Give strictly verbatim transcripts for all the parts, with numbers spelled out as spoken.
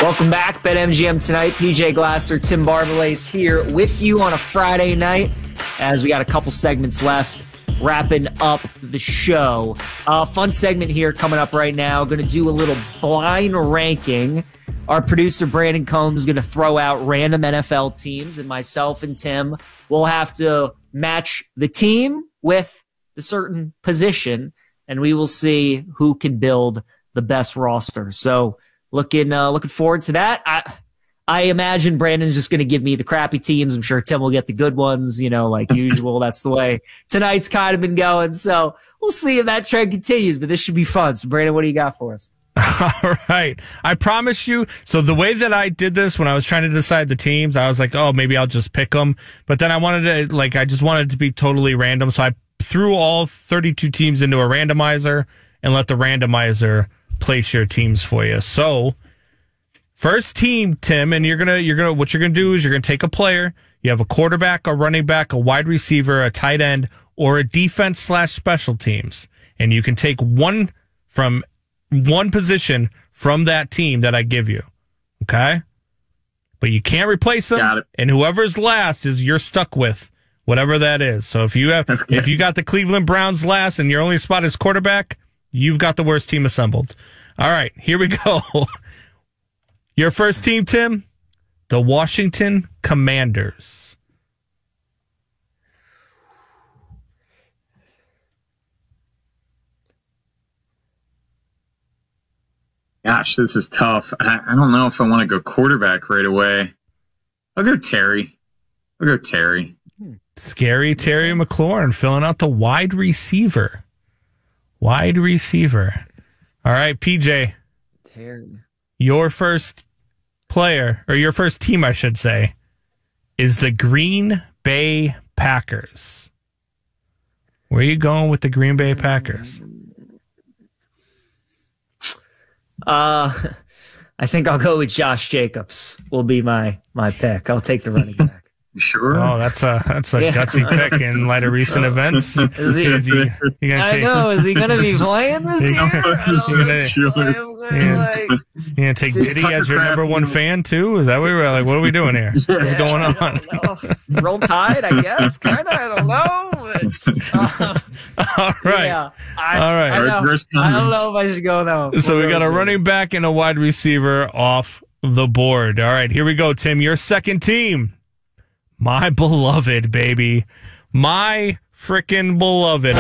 Welcome back, BetMGM tonight. P J Glasser, Tim Barbalace here with you on a Friday night as we got a couple segments left, wrapping up the show. Uh, fun segment here coming up right now. Going to do a little blind ranking. Our producer, Brandon Combs, is going to throw out random N F L teams, and myself and Tim will have to match the team with the certain position, and we will see who can build the best roster. So looking uh, looking forward to that. I I imagine Brandon's just going to give me the crappy teams. I'm sure Tim will get the good ones, you know, like usual. That's the way tonight's kind of been going. So we'll see if that trend continues, but this should be fun. So, Brandon, what do you got for us? All right. I promise you. So the way that I did this when I was trying to decide the teams, I was like, oh, maybe I'll just pick them. But then I wanted to, like, I just wanted it to be totally random. So I threw all thirty-two teams into a randomizer and let the randomizer place your teams for you. So first team, Tim, and you're going to, you're going to, what you're going to do is you're going to take a player. You have a quarterback, a running back, a wide receiver, a tight end, or a defense slash special teams. And you can take one from one position from that team that I give you. Okay? But you can't replace them. Got it. And whoever's last is you're stuck with whatever that is. So if you have, okay. if you got the Cleveland Browns last and your only spot is quarterback, you've got the worst team assembled. All right, here we go. Your first team, Tim, the Washington Commanders. Gosh, this is tough. I, I don't know if I want to go quarterback right away. I'll go Terry. I'll go Terry. Scary Terry McLaurin filling out the wide receiver. Wide receiver. All right, P J. Terry. Your first player, or your first team, I should say, is the Green Bay Packers. Where are you going with the Green Bay Packers? Uh, I think I'll go with Josh Jacobs. Will be my my pick. I'll take the running back. Sure. Oh, that's a that's a yeah. gutsy pick in light of recent events. Is he? Is he you gonna I take, know. Is he gonna be playing this year? I don't gonna, sure. gonna, like, you gonna take Diddy as your number one fan too? Is that what we're like? What are we doing here? What's yeah, going on? Roll Tide, I guess. Kind of. I don't know. But, um, All right. Yeah, I, All right. I, know, I don't know if I should go though. So we got a running back and a wide receiver off the board. All right, here we go, Tim. Your second team. My beloved, baby. My frickin' beloved.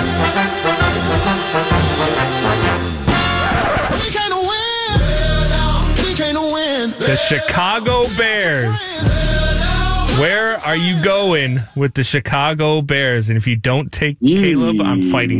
We can't win. We can't win. The Chicago Bears. Where are you going with the Chicago Bears? And if you don't take Caleb, I'm fighting